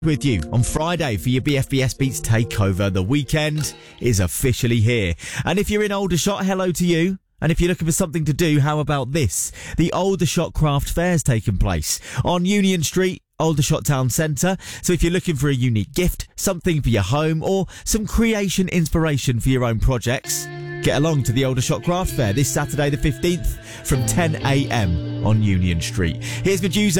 with you on Friday for your BFBS Beats takeover. The weekend is officially here. And if you're in Aldershot, hello to you. And if you're looking for something to do, how about this? The Aldershot Craft Fair's taking place on Union Street, Aldershot Town Centre. So if you're looking for a unique gift, something for your home, or some creation inspiration for your own projects, get along to the Aldershot Craft Fair this Saturday the 15th from 10 a.m. on Union Street. Here's Medusa.